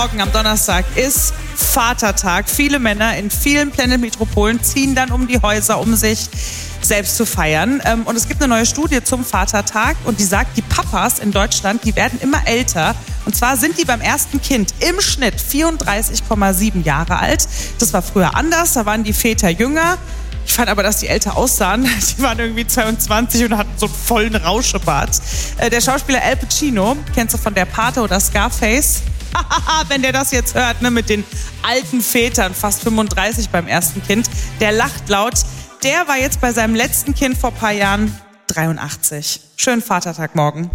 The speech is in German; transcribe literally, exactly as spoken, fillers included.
Morgen am Donnerstag ist Vatertag. Viele Männer in vielen Planet-Metropolen ziehen dann um die Häuser, um sich selbst zu feiern. Und es gibt eine neue Studie zum Vatertag und die sagt, die Papas in Deutschland, die werden immer älter. Und zwar sind die beim ersten Kind im Schnitt vierunddreißig Komma sieben Jahre alt. Das war früher anders, da waren die Väter jünger. Ich fand aber, dass die älter aussahen. Die waren irgendwie zweiundzwanzig und hatten so einen vollen Rauschebart. Der Schauspieler Al Pacino, kennst du von Der Pate oder Scarface? Wenn der das jetzt hört, ne, mit den alten Vätern, fast fünfunddreißig beim ersten Kind, der lacht laut. Der war jetzt bei seinem letzten Kind vor ein paar Jahren dreiundachtzig. Schönen Vatertag morgen.